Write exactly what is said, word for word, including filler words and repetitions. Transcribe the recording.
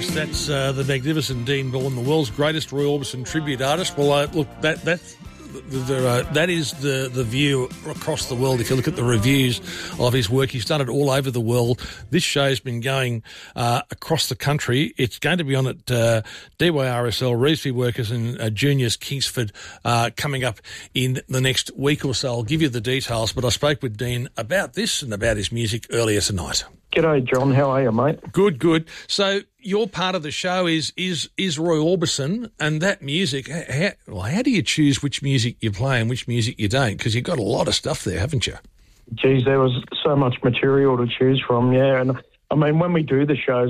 Yes, that's uh, the magnificent Dean Vaughan, the world's greatest Roy Orbison tribute artist. Well, uh, look, that that's the, the, uh, that is the the view across the world. If you look at the reviews of his work, he's done it all over the world. This show's been going uh, across the country. It's going to be on at uh, D Y R S L, Revesby Workers and uh, Juniors Kingsford uh, coming up in the next week or so. I'll give you the details, but I spoke with Dean about this and about his music earlier tonight. G'day, John. How are you, mate? Good, good. So your part of the show is is is Roy Orbison and that music. How, well, how do you choose which music you play and which music you don't? Because you've got a lot of stuff there, haven't you? Geez, there was so much material to choose from, yeah. And, I mean, when we do the shows,